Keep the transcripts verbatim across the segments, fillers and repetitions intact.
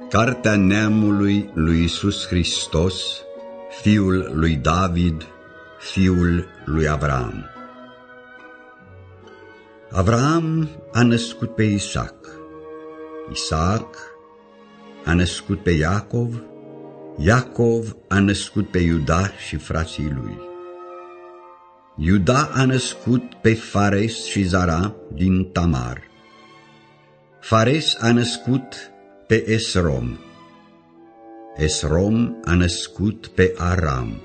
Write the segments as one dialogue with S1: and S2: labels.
S1: Cartea neamului lui Iisus Hristos, fiul lui David, fiul lui Avram. Avram a născut pe Isaac, Isaac a născut pe Iacov, Iacov a născut pe Iuda și frații lui. Iuda a născut pe Fares și Zara din Tamar. Fares a născut pe Esrom. Esrom a născut pe Aram.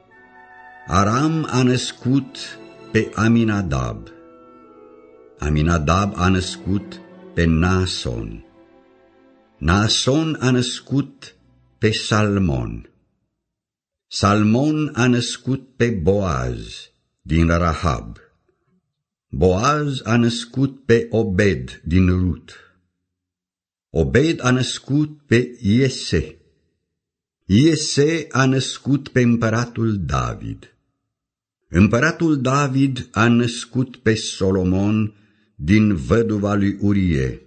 S1: Aram a născut pe Aminadab. Aminadab a născut pe Naason. Naason a născut pe Salmon. Salmon a născut pe Boaz din Rahab. Boaz a născut pe Obed din Rut. Obed a născut pe Iese. Iese a născut pe împăratul David. Împăratul David a născut pe Solomon din văduva lui Urie.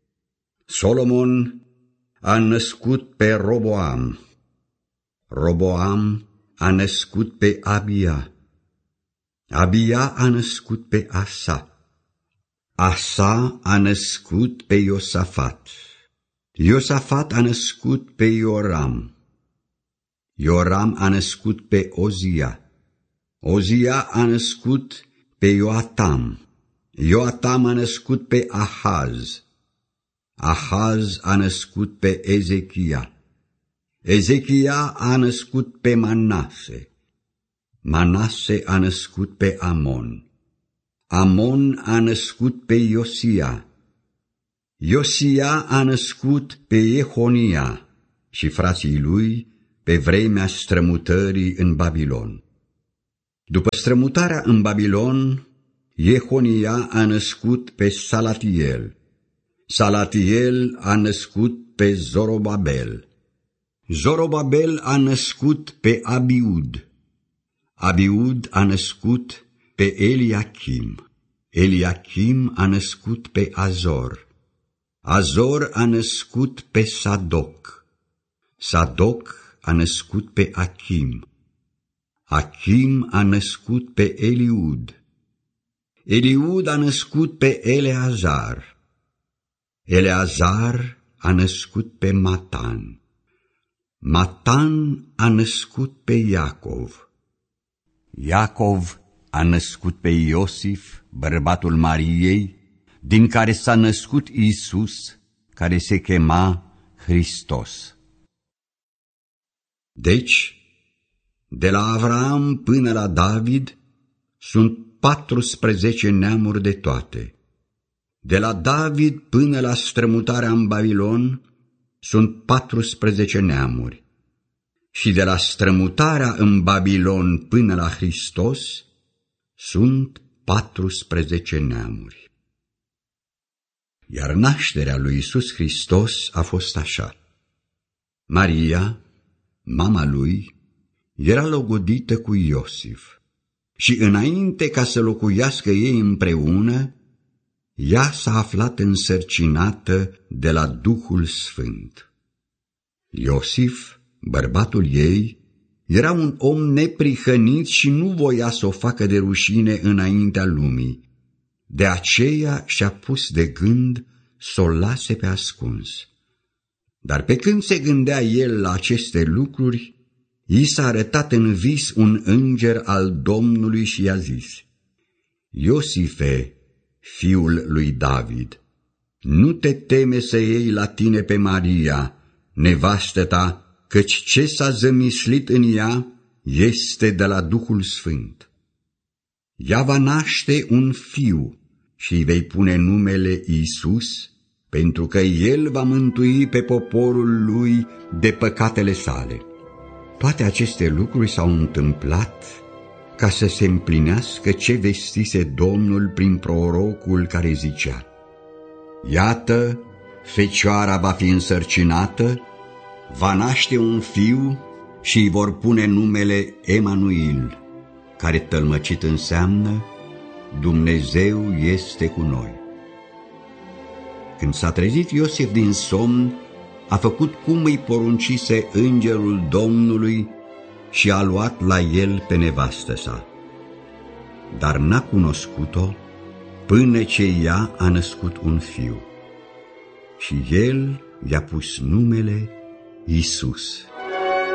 S1: Solomon a născut pe Roboam. Roboam a născut pe Abia. Abia a născut pe Asa. Asa a născut pe Iosafat. Iosafat a născut pe Ioram. Ioram a născut pe Ozia. Ozia a născut pe Ioatam. Ioatam a născut pe Ahaz. Ahaz a născut pe Ezechia. Ezechia a născut pe Manase. Manase a născut pe Amon. Amon a născut pe Iosia. Iosia a născut pe Jehonia și frații lui pe vremea strămutării în Babilon. După strămutarea în Babilon, Jehonia a născut pe Salatiel. Salatiel a născut pe Zorobabel. Zorobabel a născut pe Abiud. Abiud a născut pe Eliachim. Eliachim a născut pe Azor. Azor a născut pe Sadoc. Sadoc a născut pe Achim. Achim a născut pe Eliud. Eliud a născut pe Eleazar. Eleazar a născut pe Matan. Matan a născut pe Iacov. Iacov a născut pe Iosif, bărbatul Mariei, din care s-a născut Iisus, care se chema Hristos. Deci, de la Avram până la David sunt patrusprezece neamuri de toate. De la David până la strămutarea în Babilon sunt patrusprezece neamuri. Și de la strămutarea în Babilon până la Hristos sunt patrusprezece neamuri. Iar nașterea lui Iisus Hristos a fost așa. Maria, mama lui, era logodită cu Iosif și înainte ca să locuiască ei împreună, ea s-a aflat însărcinată de la Duhul Sfânt. Iosif, bărbatul ei, era un om neprihănit și nu voia să o facă de rușine înaintea lumii. De aceea și-a pus de gând să o lase pe ascuns. Dar pe când se gândea el la aceste lucruri, i s-a arătat în vis un înger al Domnului și i-a zis: Iosife, fiul lui David, nu te teme să iei la tine pe Maria, nevastă ta, căci ce s-a zămislit în ea este de la Duhul Sfânt. Ea va naște un fiu și îi vei pune numele Iisus, pentru că el va mântui pe poporul lui de păcatele sale. Toate aceste lucruri s-au întâmplat ca să se împlinească ce vestise Domnul prin prorocul care zicea: Iată, fecioara va fi însărcinată, va naște un fiu și îi vor pune numele Emanuil, care tălmăcit înseamnă Dumnezeu este cu noi. Când s-a trezit Iosif din somn, a făcut cum îi poruncise îngerul Domnului și a luat la el pe nevastă sa. Dar n-a cunoscut-o până ce ea a născut un fiu. Și el i-a pus numele Iisus.